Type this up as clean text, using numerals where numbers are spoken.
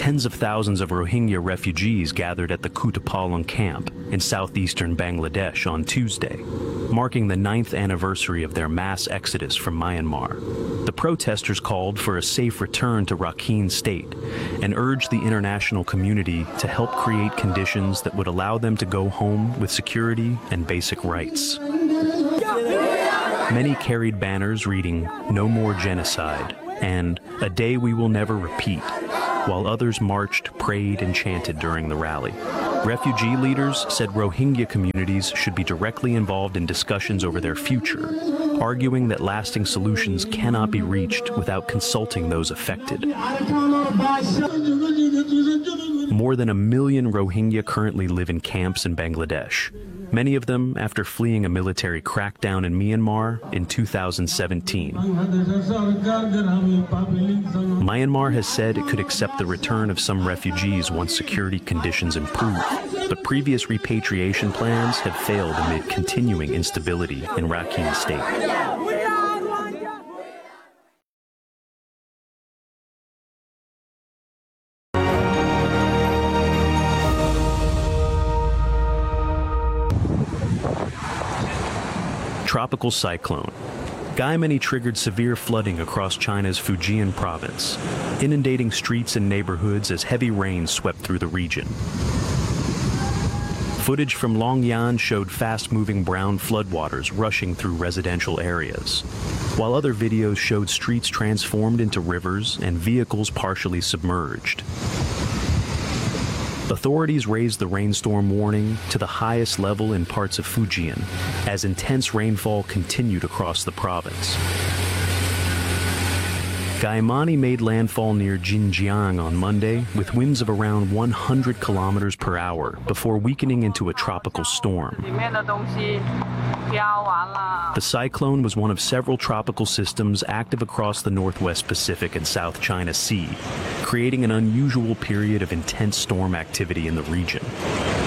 Tens of thousands of Rohingya refugees gathered at the Kutupalong camp in southeastern Bangladesh on Tuesday, marking the 9th anniversary of their mass exodus from Myanmar. The protesters called for a safe return to Rakhine State and urged the international community to help create conditions that would allow them to go home with security and basic rights. Many carried banners reading "No More Genocide" and "A Day We Will Never Repeat," while others marched, prayed, and chanted during the rally. Refugee leaders said Rohingya communities should be directly involved in discussions over their future, arguing that lasting solutions cannot be reached without consulting those affected. More than 1 million Rohingya currently live in camps in Bangladesh, many of them after fleeing a military crackdown in Myanmar in 2017. Myanmar has said it could accept the return of some refugees once security conditions improve, but previous repatriation plans have failed amid continuing instability in Rakhine State. Tropical cyclone. Gaimani triggered severe flooding across China's Fujian province, inundating streets and neighborhoods as heavy rain swept through the region. Footage from Longyan showed fast-moving brown floodwaters rushing through residential areas, while other videos showed streets transformed into rivers and vehicles partially submerged. Authorities raised the rainstorm warning to the highest level in parts of Fujian as intense rainfall continued across the province. Gaimani made landfall near Jinjiang on Monday with winds of around 100 kilometers per hour before weakening into a tropical storm. The cyclone was one of several tropical systems active across the Northwest Pacific and South China Sea, creating an unusual period of intense storm activity in the region.